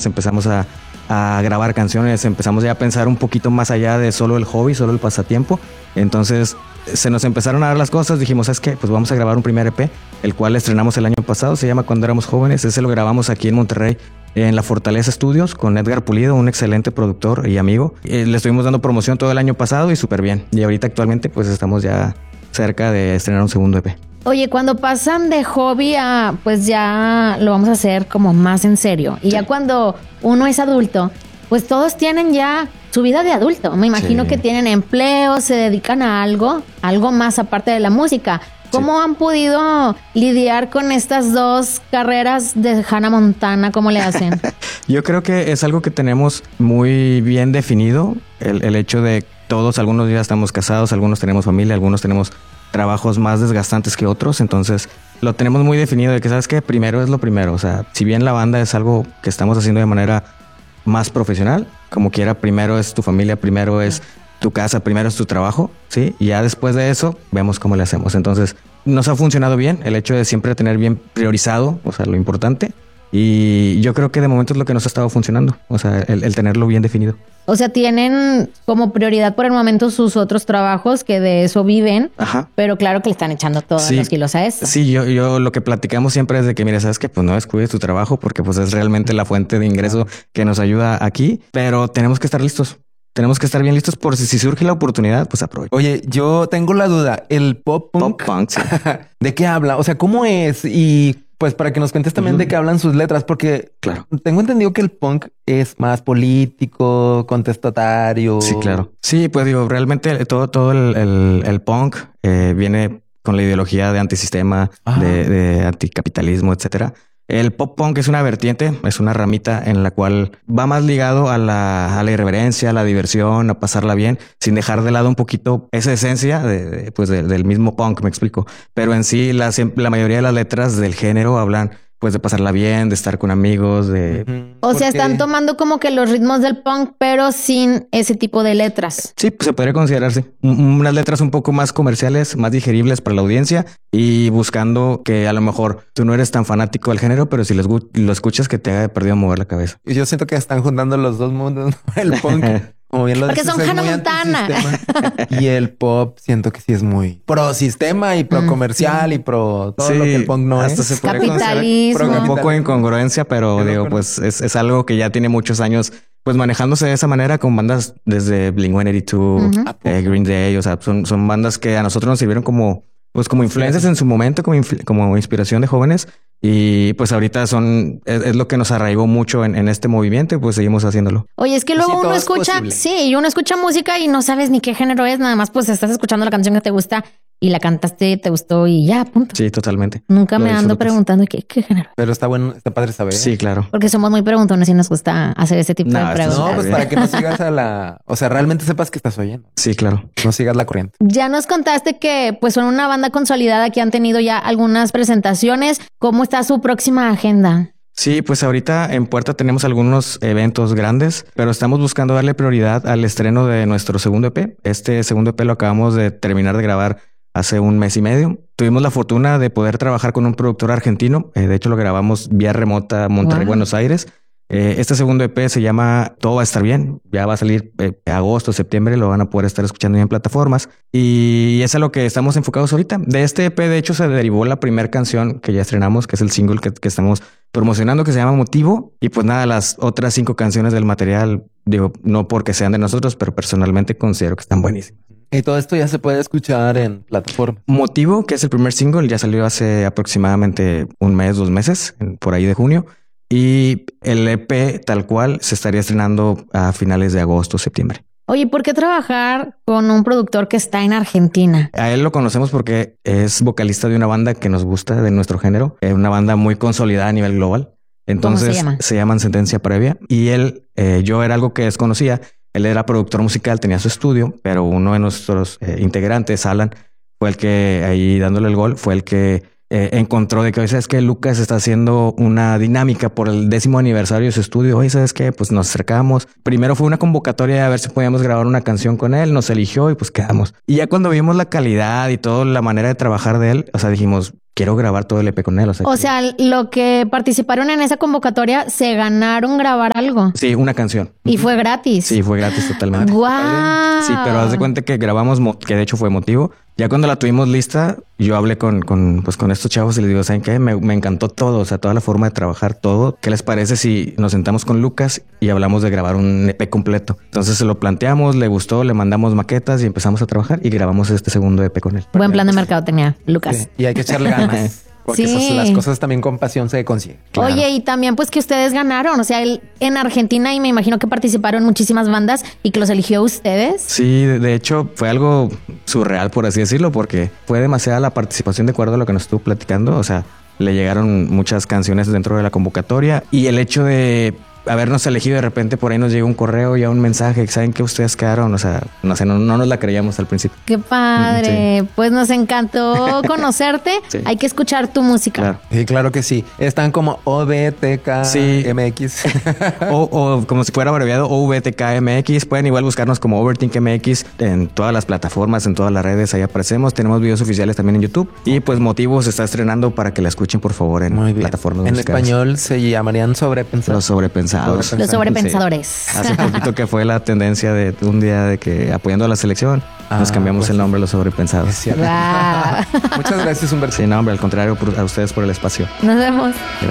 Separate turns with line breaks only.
semanas empezamos a grabar canciones, empezamos ya a pensar un poquito más allá de solo el hobby, solo el pasatiempo. Entonces se nos empezaron a dar las cosas, dijimos, ¿sabes qué? Pues vamos a grabar un primer EP, el cual estrenamos el año pasado, se llama Cuando éramos jóvenes. Ese lo grabamos aquí en Monterrey, en la Fortaleza Studios, con Edgar Pulido, un excelente productor y amigo. Le estuvimos dando promoción todo el año pasado y súper bien. Y ahorita actualmente pues estamos ya cerca de estrenar un segundo EP.
Oye, cuando pasan de hobby a pues ya lo vamos a hacer como más en serio. Y ya cuando uno es adulto, pues todos tienen ya su vida de adulto. Me imagino que tienen empleo, se dedican a algo más aparte de la música. ¿Cómo han podido lidiar con estas dos carreras de Hannah Montana? ¿Cómo le hacen?
Yo creo que es algo que tenemos muy bien definido. El hecho de todos, algunos ya estamos casados, algunos tenemos familia, algunos tenemos trabajos más desgastantes que otros. Entonces lo tenemos muy definido de que, ¿sabes qué? Primero es lo primero. O sea, si bien la banda es algo que estamos haciendo de manera más profesional, como quiera, primero es tu familia, primero es tu casa, primero es tu trabajo, ¿sí? Y ya después de eso vemos cómo le hacemos. Entonces nos ha funcionado bien el hecho de siempre tener bien priorizado, o sea, lo importante. Y yo creo que de momento es lo que nos ha estado funcionando, o sea, el tenerlo bien definido.
O sea, tienen como prioridad por el momento sus otros trabajos, que de eso viven. Ajá. Pero claro que le están echando todos los kilos a eso. Sí,
yo lo que platicamos siempre es de que, mira, sabes que pues no descuides tu trabajo porque pues es realmente la fuente de ingreso que nos ayuda aquí, pero tenemos que estar listos. Tenemos que estar bien listos por si surge la oportunidad, pues aprovecha.
Oye, yo tengo la duda, el pop punk,
sí.
¿De qué habla? O sea, ¿cómo es? Y pues para que nos cuentes también de qué hablan sus letras, porque
claro,
tengo entendido que el punk es más político, contestatario.
Sí, claro. Sí, pues digo, realmente todo el punk viene con la ideología de antisistema, de anticapitalismo, etcétera. El pop punk es una vertiente, es una ramita en la cual va más ligado a la irreverencia, a la diversión, a pasarla bien, sin dejar de lado un poquito esa esencia del mismo punk, me explico. Pero en sí, la mayoría de las letras del género hablan pues de pasarla bien, de estar con amigos, de...
O sea, están tomando como que los ritmos del punk, pero sin ese tipo de letras.
Sí, pues se podría considerarse. Unas letras un poco más comerciales, más digeribles para la audiencia y buscando que a lo mejor tú no eres tan fanático del género, pero si lo escuchas que te haga de perdido mover la cabeza.
Y yo siento que están juntando los dos mundos, el punk... Como bien lo
porque
dices,
son Hannah Montana.
Y el pop siento que sí es muy pro sistema y pro comercial y pro todo lo que el punk no
hasta
es.
Se
capitalismo.
Un poco de incongruencia, pero digo, pues es algo que ya tiene muchos años pues manejándose de esa manera con bandas desde Blink-182, Green Day. O sea, son bandas que a nosotros nos sirvieron como influencias en su momento, como inspiración de jóvenes. Y pues ahorita es lo que nos arraigó mucho en este movimiento y pues seguimos haciéndolo.
Oye, es que luego uno escucha, uno escucha música y no sabes ni qué género es, nada más pues estás escuchando la canción que te gusta y la cantaste, te gustó y ya, punto.
Sí, totalmente.
Nunca me ando preguntando qué género.
Pero está bueno, está padre saber.
Sí, claro.
Porque somos muy preguntones y nos gusta hacer ese tipo de preguntas.
No, pues para que no sigas o sea, realmente sepas que estás oyendo.
Sí, claro.
No sigas la corriente.
Ya nos contaste que pues son una banda consolidada que han tenido ya algunas presentaciones. ¿Cómo está su próxima agenda?
Sí, pues ahorita en puerta tenemos algunos eventos grandes, pero estamos buscando darle prioridad al estreno de nuestro segundo EP. Este segundo EP lo acabamos de terminar de grabar hace un mes y medio. Tuvimos la fortuna de poder trabajar con un productor argentino. De hecho, lo grabamos vía remota Monterrey, Buenos Aires. Este segundo EP se llama Todo va a estar bien. Ya va a salir agosto, septiembre. Lo van a poder estar escuchando en plataformas. Y es a lo que estamos enfocados ahorita. De este EP, de hecho, se derivó la primera canción que ya estrenamos, que es el single que estamos promocionando, que se llama Motivo. Y pues nada, las otras 5 canciones del material, digo, no porque sean de nosotros, pero personalmente considero que están buenísimas.
Y todo esto ya se puede escuchar en plataforma.
Motivo, que es el primer single, ya salió hace aproximadamente 1 mes, 2 meses, por ahí de junio. Y el EP tal cual se estaría estrenando a finales de agosto, septiembre.
Oye, ¿por qué trabajar con un productor que está en Argentina?
A él lo conocemos porque es vocalista de una banda que nos gusta de nuestro género. Es una banda muy consolidada a nivel global. Entonces,
¿cómo se llama?
Se llaman Sentencia Previa. Y él, yo era algo que desconocía. Él era productor musical, tenía su estudio, pero uno de nuestros integrantes, Alan, fue el que ahí dándole el gol, fue el que encontró de que, oye, ¿sabes qué? Lucas está haciendo una dinámica por el 10º aniversario de su estudio. Oye, ¿sabes qué? Pues nos acercamos. Primero fue una convocatoria a ver si podíamos grabar una canción con él. Nos eligió y pues quedamos. Y ya cuando vimos la calidad y toda la manera de trabajar de él, o sea, dijimos, quiero grabar todo el EP con él.
O sea, lo que participaron en esa convocatoria se ganaron grabar algo.
Sí, una canción.
Y fue gratis.
Sí, fue gratis totalmente.
¡Guau!
Sí, pero haz de cuenta que grabamos, que de hecho fue motivo. Ya cuando la tuvimos lista, yo hablé con estos chavos y les digo, ¿saben qué? Me encantó todo, o sea, toda la forma de trabajar, todo. ¿Qué les parece si nos sentamos con Lucas y hablamos de grabar un EP completo? Entonces se lo planteamos, le gustó, le mandamos maquetas y empezamos a trabajar y grabamos este segundo EP con él.
Buen plan de mercado tenía Lucas.
Sí, y hay que echarle ganas. Porque las cosas también con pasión se consiguen.
Claro. Oye, y también pues que ustedes ganaron, o sea, en Argentina, y me imagino que participaron muchísimas bandas y que los eligió ustedes.
Sí, de hecho fue algo surreal, por así decirlo, porque fue demasiada la participación de acuerdo a lo que nos estuvo platicando. O sea, le llegaron muchas canciones dentro de la convocatoria y el hecho de habernos elegido, de repente por ahí nos llegó un correo y un mensaje, ¿saben que ustedes quedaron? O sea, no sé, no nos la creíamos al principio.
Qué padre. Sí. Pues nos encantó conocerte. Sí. Hay que escuchar tu música.
Claro. Sí, claro que sí. Están como OVTKMX.
Sí. o como si fuera abreviado OVTKMX. Pueden igual buscarnos como Overthink MX en todas las plataformas, en todas las redes. Ahí aparecemos. Tenemos videos oficiales también en YouTube. Y pues Motivos se está estrenando para que la escuchen, por favor, en plataformas
en
musicales.
Español se llamarían Sobrepensados.
Los Sobrepensados.
Los Sobrepensadores.
Sí. Hace poquito que fue la tendencia de un día de que apoyando a la selección nos cambiamos el nombre, Los Sobrepensados.
Wow.
Muchas gracias, Humberto.
Sí, no, hombre, al contrario, a ustedes por el espacio.
Nos vemos.
Gracias.